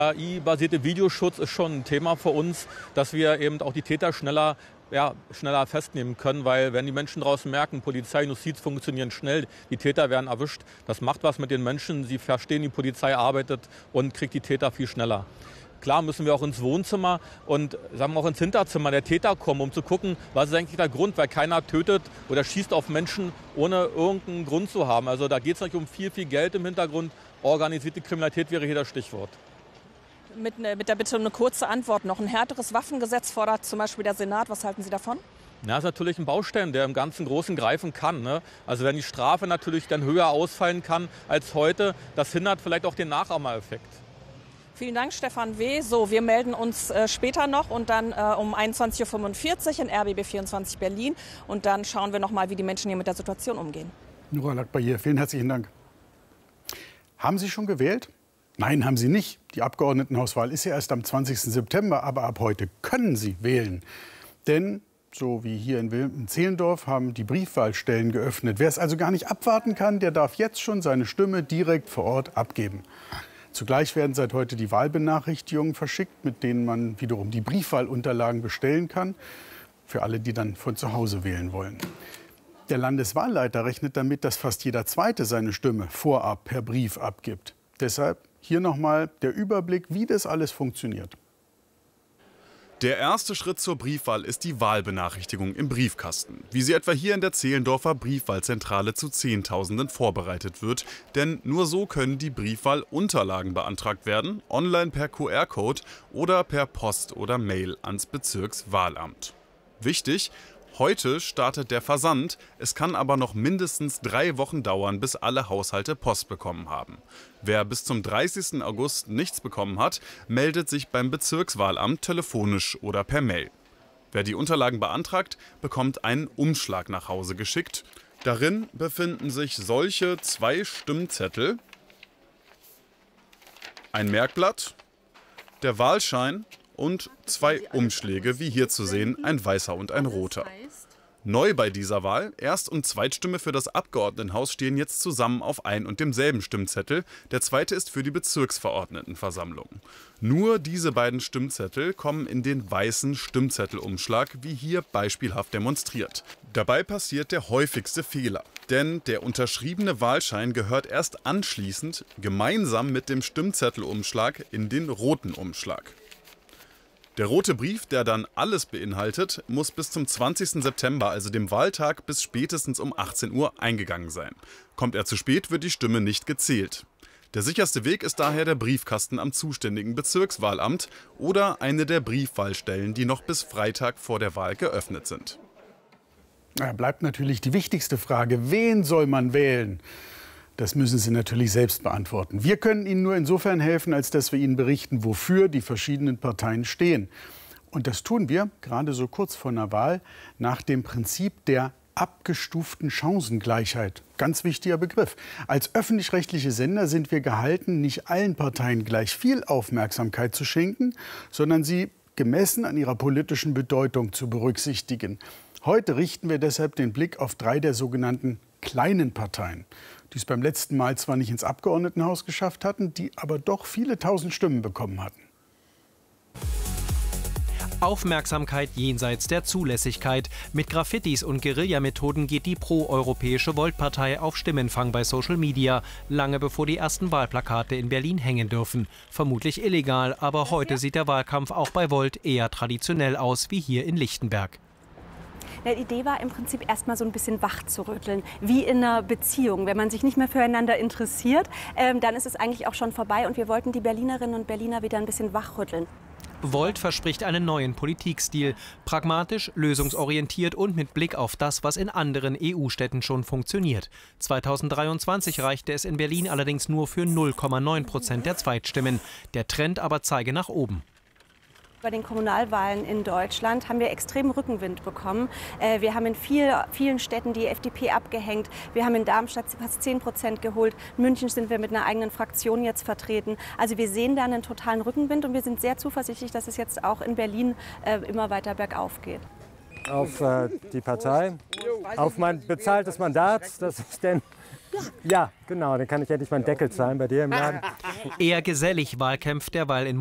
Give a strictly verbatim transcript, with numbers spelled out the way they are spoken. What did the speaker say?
A I-basierte Videoschutz ist schon ein Thema für uns, dass wir eben auch die Täter schneller, ja, schneller festnehmen können, weil wenn die Menschen draußen merken, Polizei, Justiz funktionieren schnell, die Täter werden erwischt, das macht was mit den Menschen, sie verstehen, die Polizei arbeitet und kriegt die Täter viel schneller. Klar müssen wir auch ins Wohnzimmer und sagen wir auch ins Hinterzimmer der Täter kommen, um zu gucken, was ist eigentlich der Grund, weil keiner tötet oder schießt auf Menschen, ohne irgendeinen Grund zu haben. Also da geht es nicht um viel, viel Geld im Hintergrund. Organisierte Kriminalität wäre hier das Stichwort. Mit, mit der Bitte um eine kurze Antwort noch. Ein härteres Waffengesetz fordert zum Beispiel der Senat. Was halten Sie davon? Ja, ist natürlich ein Baustein, der im ganzen Großen greifen kann. Ne? Also wenn die Strafe natürlich dann höher ausfallen kann als heute, das hindert vielleicht auch den Nachahmereffekt. Vielen Dank, Stefan W. So, wir melden uns äh, später noch und dann äh, um einundzwanzig Uhr fünfundvierzig in R B B vierundzwanzig Berlin. Und dann schauen wir noch mal, wie die Menschen hier mit der Situation umgehen. Nora Lackber hier. Vielen herzlichen Dank. Haben Sie schon gewählt? Nein, haben Sie nicht. Die Abgeordnetenhauswahl ist ja erst am zwanzigsten September, aber ab heute können Sie wählen. Denn, so wie hier in Zehlendorf, haben die Briefwahlstellen geöffnet. Wer es also gar nicht abwarten kann, der darf jetzt schon seine Stimme direkt vor Ort abgeben. Zugleich werden seit heute die Wahlbenachrichtigungen verschickt, mit denen man wiederum die Briefwahlunterlagen bestellen kann, für alle, die dann von zu Hause wählen wollen. Der Landeswahlleiter rechnet damit, dass fast jeder Zweite seine Stimme vorab per Brief abgibt. Deshalb hier nochmal der Überblick, wie das alles funktioniert. Der erste Schritt zur Briefwahl ist die Wahlbenachrichtigung im Briefkasten, wie sie etwa hier in der Zehlendorfer Briefwahlzentrale zu Zehntausenden vorbereitet wird. Denn nur so können die Briefwahlunterlagen beantragt werden, online per Q R-Code oder per Post oder Mail ans Bezirkswahlamt. Wichtig: Heute startet der Versand, es kann aber noch mindestens drei Wochen dauern, bis alle Haushalte Post bekommen haben. Wer bis zum dreißigsten August nichts bekommen hat, meldet sich beim Bezirkswahlamt telefonisch oder per Mail. Wer die Unterlagen beantragt, bekommt einen Umschlag nach Hause geschickt. Darin befinden sich solche zwei Stimmzettel, ein Merkblatt, der Wahlschein und zwei Umschläge, wie hier zu sehen, ein weißer und ein roter. Neu bei dieser Wahl: Erst- und Zweitstimme für das Abgeordnetenhaus stehen jetzt zusammen auf ein und demselben Stimmzettel. Der zweite ist für die Bezirksverordnetenversammlung. Nur diese beiden Stimmzettel kommen in den weißen Stimmzettelumschlag, wie hier beispielhaft demonstriert. Dabei passiert der häufigste Fehler, denn der unterschriebene Wahlschein gehört erst anschließend gemeinsam mit dem Stimmzettelumschlag in den roten Umschlag. Der rote Brief, der dann alles beinhaltet, muss bis zum zwanzigsten September, also dem Wahltag, bis spätestens um achtzehn Uhr eingegangen sein. Kommt er zu spät, wird die Stimme nicht gezählt. Der sicherste Weg ist daher der Briefkasten am zuständigen Bezirkswahlamt oder eine der Briefwahlstellen, die noch bis Freitag vor der Wahl geöffnet sind. Da bleibt natürlich die wichtigste Frage: Wen soll man wählen? Das müssen Sie natürlich selbst beantworten. Wir können Ihnen nur insofern helfen, als dass wir Ihnen berichten, wofür die verschiedenen Parteien stehen. Und das tun wir, gerade so kurz vor einer Wahl, nach dem Prinzip der abgestuften Chancengleichheit. Ganz wichtiger Begriff. Als öffentlich-rechtliche Sender sind wir gehalten, nicht allen Parteien gleich viel Aufmerksamkeit zu schenken, sondern sie gemessen an ihrer politischen Bedeutung zu berücksichtigen. Heute richten wir deshalb den Blick auf drei der sogenannten kleinen Parteien, die es beim letzten Mal zwar nicht ins Abgeordnetenhaus geschafft hatten, die aber doch viele tausend Stimmen bekommen hatten. Aufmerksamkeit jenseits der Zulässigkeit. Mit Graffitis und Guerillamethoden geht die pro-europäische Volt-Partei auf Stimmenfang bei Social Media, lange bevor die ersten Wahlplakate in Berlin hängen dürfen. Vermutlich illegal, aber heute sieht der Wahlkampf auch bei Volt eher traditionell aus, wie hier in Lichtenberg. Die Idee war im Prinzip erstmal so ein bisschen wach zu rütteln, wie in einer Beziehung. Wenn man sich nicht mehr füreinander interessiert, ähm, dann ist es eigentlich auch schon vorbei. Und wir wollten die Berlinerinnen und Berliner wieder ein bisschen wachrütteln. Volt verspricht einen neuen Politikstil, pragmatisch, lösungsorientiert und mit Blick auf das, was in anderen E U-Städten schon funktioniert. zweitausenddreiundzwanzig reichte es in Berlin allerdings nur für null Komma neun Prozent der Zweitstimmen. Der Trend aber zeige nach oben. Bei den Kommunalwahlen in Deutschland haben wir extremen Rückenwind bekommen. Wir haben in viel, vielen Städten die F D P abgehängt. Wir haben in Darmstadt fast zehn Prozent geholt. In München sind wir mit einer eigenen Fraktion jetzt vertreten. Also wir sehen da einen totalen Rückenwind und wir sind sehr zuversichtlich, dass es jetzt auch in Berlin immer weiter bergauf geht. Auf äh, die Partei, auf mein bezahltes Mandat, das ich denn Ja, genau, dann kann ich endlich meinen Deckel zahlen bei dir im Laden. Eher gesellig wahlkämpft derweil in